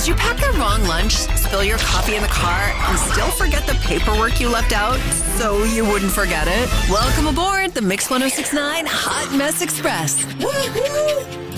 Did you pack the wrong lunch, spill your coffee in the car, and still forget the paperwork you left out so you wouldn't forget it? Welcome aboard the Mix 1069 Hot Mess Express. Woo-hoo!